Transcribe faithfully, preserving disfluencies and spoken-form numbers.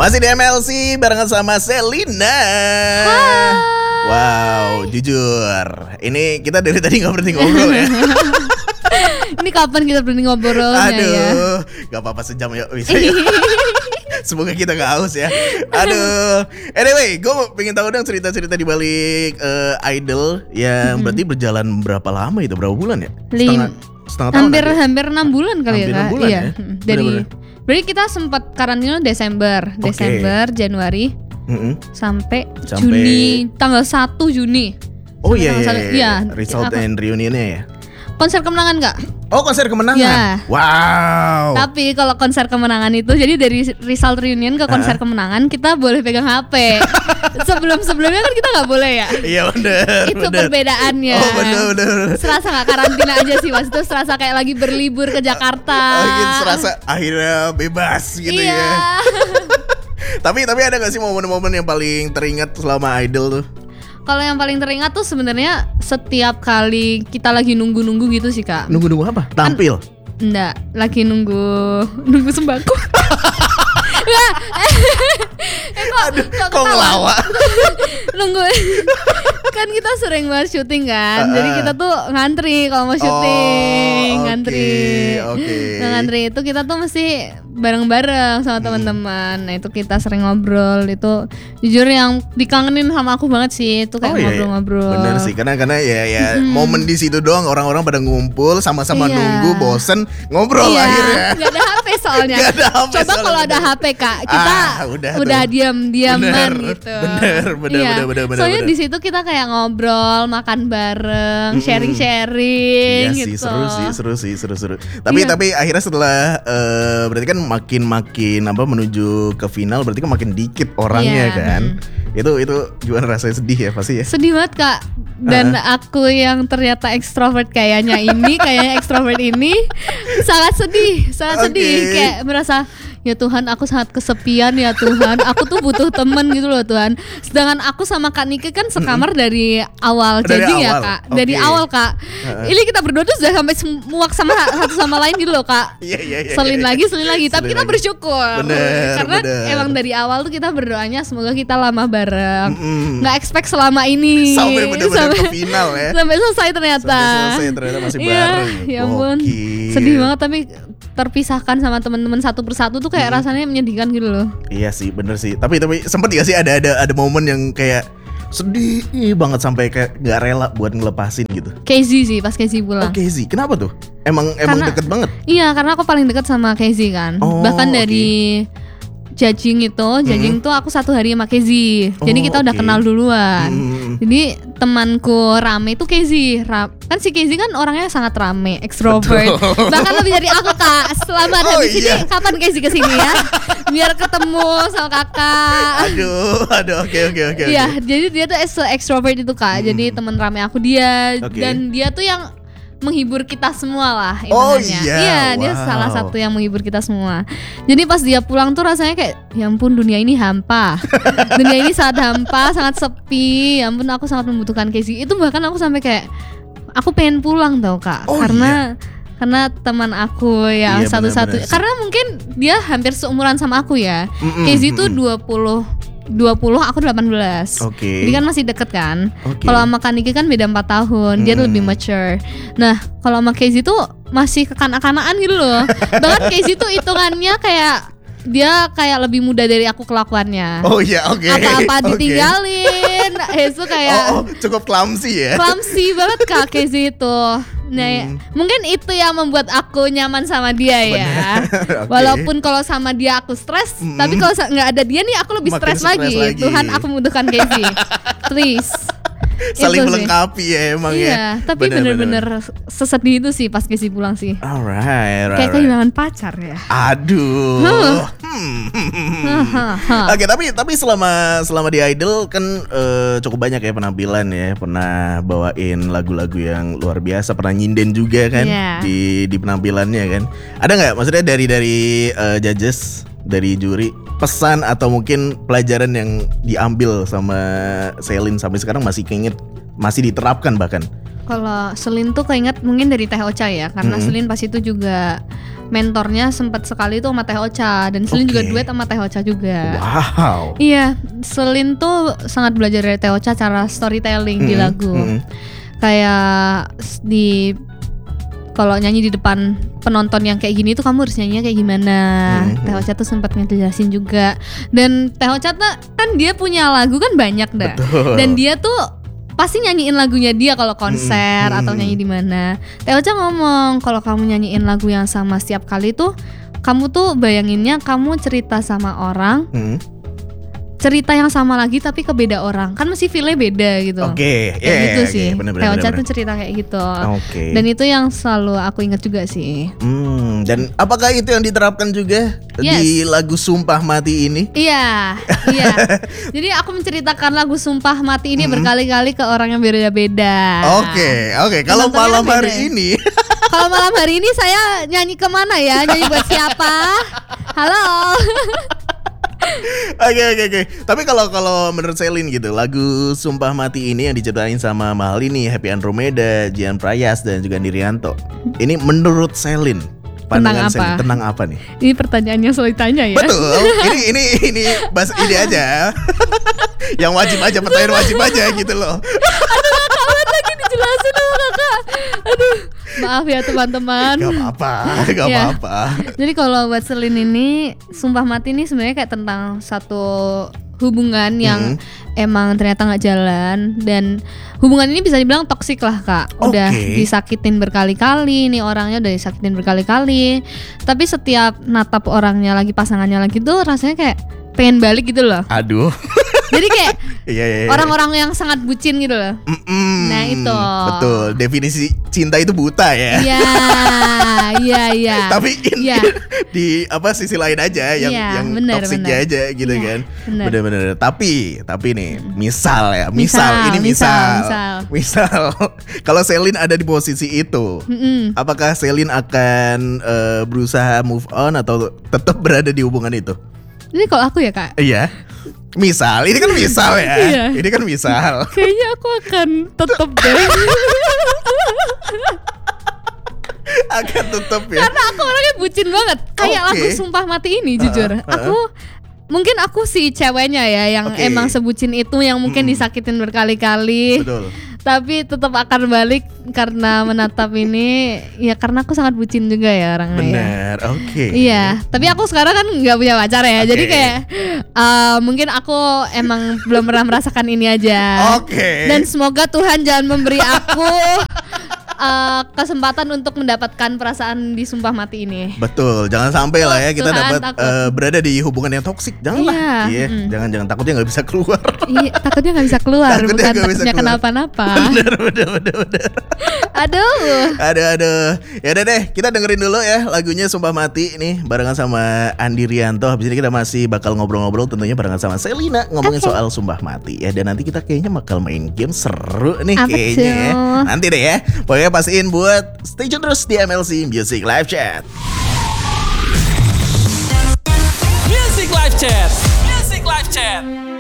Masih di M L C barengan sama Selina. Hai. Wow, jujur, ini kita dari tadi nggak berhenti ngobrol ya. Ini kapan kita berhenti ngobrolnya Aduh, ya? gak apa-apa sejam ya bisa ya. Semoga kita gak haus ya. Aduh. Anyway, gue pengen tahu dong cerita-cerita di balik uh, Idol yang mm-hmm. berarti berjalan berapa lama itu? Berapa bulan ya? Setengah, setengah tahun. Hampir ya? hampir enam bulan kali hampir ya, enam Kak. bulan Iya. ya? Dari Bener-bener. berarti kita sempat karantina Desember, Okay. Desember, Januari, mm-hmm. sampai, sampai Juni, tanggal satu Juni. Oh Sampai iya, tanggal iya, satu- iya. iya. Result Apa? and reunionnya ya. Konser kemenangan nggak? Oh, konser kemenangan. Ya. Wow. Tapi kalau konser kemenangan itu, jadi dari result reunion ke konser Uh-huh. kemenangan kita boleh pegang H P. Sebelum-sebelumnya kan kita nggak boleh ya. Iya benar. Itu perbedaannya. Oh benar benar. Serasa nggak karantina aja sih Mas. Itu serasa kayak lagi berlibur ke Jakarta. Oh, gitu, serasa akhirnya bebas gitu iya. ya. Tapi tapi ada gak sih momen-momen yang paling teringat selama Idol tuh? Kalau yang paling teringat tuh sebenarnya setiap kali kita lagi nunggu-nunggu gitu sih Kak. Nunggu-nunggu apa? Tampil? Enggak, lagi nunggu nunggu sembako. Enggak. eh, kok, Aduh, kok, kok ngelawak? Nunggu. Kan kita sering banget syuting kan. Uh-uh. Jadi kita tuh ngantri kalau mau syuting, Oh, ngantri. oke, oke. Nah, ngantri itu kita tuh mesti bareng-bareng sama teman-teman. Nah, itu kita sering ngobrol. Itu jujur yang dikangenin sama aku banget sih. Itu kayak Oh, iya, iya. ngobrol-ngobrol. Bener sih, karena karena ya ya Mm-mm. momen di situ doang orang-orang pada ngumpul sama-sama Iya. nunggu, bosen, ngobrol Iya, akhirnya. nggak ada H P soalnya. Nggak ada H P Coba soalnya, kalau ada bener. H P Kak, kita Ah, udah udah tuh. diam-diaman Bener, gitu. bener, bener, Iya. bener, bener, bener, Soalnya bener. di situ kita kayak ngobrol, makan bareng, Mm-mm. sharing-sharing Iya gitu. sih, seru sih, seru sih, seru seru. Tapi Iya. tapi akhirnya setelah eh, berarti kan makin makin apa menuju ke final, berarti kan makin dikit orangnya Iya, kan. mm. Itu itu gimana rasanya, sedih ya pasti ya. Sedih banget Kak. Dan aku yang ternyata ekstrovert kayaknya ini, kayaknya ekstrovert ini sangat sedih, sangat sedih. Oke. Kayak merasa ya Tuhan, aku sangat kesepian ya Tuhan. Aku tuh butuh temen gitu loh Tuhan. Sedangkan aku sama Kak Nike kan sekamar dari awal Dari judging ya awal, Kak. oke. Dari awal Kak. Heeh. Ini kita berdua tuh sudah sampai muak sama satu sama lain gitu loh Kak. Iya iya iya. Selin iya. lagi, selin lagi. Tapi Selin kita lagi. bersyukur. Bener, Karena bener. emang dari awal tuh kita berdoanya semoga kita lama bareng. Mm-mm. Nggak expect selama ini. Sampai benar-benar Sampai- ke final ya. Sampai selesai ternyata. Sampai selesai ternyata masih Iya, bareng. ya ampun. Gokil. Sedih banget tapi terpisahkan sama teman-teman satu persatu tuh kayak rasanya menyedihkan gitu loh. Iya sih, bener sih. Tapi tapi sempet gak sih ada ada ada momen yang kayak sedih banget sampai kayak nggak rela buat ngelepasin gitu. Casey sih pas Casey pulang. Oke sih, kenapa tuh? Emang emang Karena- deket banget. Iya, karena aku paling dekat sama Casey kan. Oh, Bahkan oke. dari judging itu, judging tuh aku satu hari sama Casey. Jadi Oh, kita udah oke. kenal duluan. Hmm. Jadi temanku rame itu Casey. Ra- kan si Casey kan orangnya sangat rame, extrovert. Betul. Bahkan lebih dari aku Kak. Selamat Oh, habis iya. ini kapan Casey kesini ya? Biar ketemu sama kakak. Aduh, aduh, oke oke oke. Iya, oke. jadi dia tuh se extrovert itu Kak. Jadi teman rame aku dia Oke. dan dia tuh yang menghibur kita semua lah Oh, ibaratnya. iya, Iya, dia wow. salah satu yang menghibur kita semua. Jadi pas dia pulang tuh rasanya kayak ya ampun dunia ini hampa. Dunia ini sangat hampa, sangat sepi. Ya ampun aku sangat membutuhkan Casey. Itu bahkan aku sampai kayak aku pengen pulang tau Kak. Oh, karena karena teman aku ya Iya, satu-satu. benar-benar sih. Karena mungkin dia hampir seumuran sama aku ya. Mm-mm, Casey tuh mm-mm. dua puluh dua puluh, aku delapan belas. Oke. Jadi kan masih deket kan. Oke. Kalau sama Kak Niki kan beda empat tahun, dia Hmm. lebih mature. Nah, kalau sama Casey tuh masih kekanak-kanakan gitu loh. Bahkan Casey tuh hitungannya kayak dia kayak lebih muda dari aku kelakuannya. Oh iya, oke. Apa-apa Oke. ditinggalin. Itu kayak Oh, oh, cukup clumsy ya. clumsy banget Kak Casey itu. Nah, Hmm. mungkin itu yang membuat aku nyaman sama dia ya. Oke. Walaupun kalau sama dia aku stres, Hmm. tapi kalau sa- nggak ada dia nih aku lebih Makin stres stres lagi. lagi. Tuhan, aku membutuhkan Casey. Please. Saling Itu sih. melengkapi ya emang ya. Iya, tapi bener-bener sesedih itu sih pas Casey pulang sih. Alright, alright. Kayak kehilangan pacar ya. Aduh. Hmm. Hahaha. Oke, tapi tapi selama selama di Idol kan eh, cukup banyak ya penampilan ya. Pernah bawain lagu-lagu yang luar biasa, pernah nyinden juga kan Iya. di di penampilannya kan. Ada nggak maksudnya dari dari eh, judges, dari juri, pesan atau mungkin pelajaran yang diambil sama Selin sampai sekarang masih keinget, masih diterapkan bahkan Kalau Selin tuh keinget mungkin dari Teh Ocha ya, karena Mm-mm. Selin pas itu juga mentornya sempat sekali tuh sama Teh Ocha, dan Selin Oke. juga duet sama Teh Ocha juga. Wow. Iya, Selin tuh sangat belajar dari Teh Ocha cara storytelling di Mm-mm, lagu. mm-mm. Kayak s- di kalau nyanyi di depan penonton yang kayak gini tuh kamu harus nyanyinya kayak gimana. Mm-mm. Teh Ocha tuh sempat ngejelasin juga. Dan Teh Ocha tuh kan dia punya lagu kan banyak dah. Betul. Dan dia tuh pasti nyanyiin lagunya dia kalau konser Mm-mm. atau nyanyi di mana. Teh Ocha ngomong kalau kamu nyanyiin lagu yang sama setiap kali tuh kamu tuh bayanginnya kamu cerita sama orang, Hmm. cerita yang sama lagi tapi ke beda orang. Kan mesti feel-nya beda gitu. Oke, Kayak iya, gitu iya, sih. oke, bener, bener, Teh Ocha bener, tuh bener. cerita kayak gitu. Oke. Dan itu yang selalu aku ingat juga sih. Hmm, dan apakah itu yang diterapkan juga Yes. di lagu Sumpah Mati ini? Iya, iya. Jadi aku menceritakan lagu Sumpah Mati ini berkali-kali ke orang yang beda-beda. Oke, oke. Kalau Penontonnya malam kan hari beda ya. ini, Kalau malam hari ini saya nyanyi kemana ya? Nyanyi buat siapa? Halo. oke, oke, oke. Tapi kalau kalau menurut Selin gitu, lagu Sumpah Mati ini yang diciptain sama Mahalini, Happy Andromeda, Jian Prayas dan juga Nirianto. Ini menurut Selin, pandangan Tentang apa? Selin tentang apa nih? Ini pertanyaannya selalu ditanya ya. Betul. Ini ini ini bahas ini aja. Yang wajib aja, pertanyaan wajib aja gitu loh. Kawan lagi dijelasin sama kakak. Aduh, maaf ya teman-teman. Gak apa-apa, gak Ya. apa-apa. Jadi kalau buat Selin ini Sumpah Mati ini sebenarnya kayak tentang satu hubungan yang emang ternyata nggak jalan, dan hubungan ini bisa dibilang toksik lah kak. Udah Oke. disakitin berkali-kali, nih orangnya udah disakitin berkali-kali. Tapi setiap natap orangnya lagi, pasangannya lagi tuh rasanya kayak pengen balik gitu loh. Aduh. Jadi kayak Iya, iya, iya. orang-orang yang sangat bucin gitu loh. Mm-mm. Nah, itu. Betul. Definisi cinta itu buta ya. Iya, iya, iya. Tapi ini Iya. di apa sisi lain aja yang Iya, yang benar, toksiknya benar. aja gitu Iya, kan. benar. Bener-bener. Tapi tapi nih misal ya, misal, Misal, ini misal. misal, misal. Misal, kalau Selin ada di posisi itu, Mm-mm. apakah Selin akan eh, berusaha move on atau tetap berada di hubungan itu? Ini kalau aku ya kak, Iya. Misal, ini kan misal ya. Iya. Ini kan misal. kayaknya aku akan tetep deh. Akan tetap ya. Karena aku orangnya bucin banget. Kayak Oke. lagu Sumpah Mati ini jujur. Uh-uh, uh-uh. Aku mungkin aku si ceweknya ya yang Oke. emang sebucin itu, yang mungkin Mm-mm. disakitin berkali-kali. Betul. Tapi tetap akan balik karena menatap ini ya, karena aku sangat bucin juga ya orangnya. ya. Benar. Oke. Iya, tapi aku sekarang kan nggak punya pacar ya, Oke. jadi kayak uh, mungkin aku emang belum pernah merasakan ini aja. Oke. Dan semoga Tuhan jangan memberi aku uh, kesempatan untuk mendapatkan perasaan di Sumpah Mati ini. Betul, jangan sampai lah ya kita Tuhan, dapat takut. eh, berada di hubungan yang toksik. Janganlah. Iya, Iya, mm. jangan jangan takutnya nggak bisa keluar. Iya, takutnya nggak bisa keluar, Takutnya bukan nggak bisa takutnya keluar. kenapa-napa. bener, bener, bener, bener. Aduh. Aduh, aduh. Ya udah deh, kita dengerin dulu ya lagunya Sumpah Mati nih barengan sama Andi Rianto. Habis ini kita masih bakal ngobrol-ngobrol tentunya barengan sama Selina ngomongin Oke. soal Sumpah Mati ya. Dan nanti kita kayaknya bakal main game seru nih Apa kayaknya ya. tuh? Nanti deh ya. Pokoknya pastiin buat stay tune terus di M L C Music Live Chat. Music Live Chat. Music Live Chat.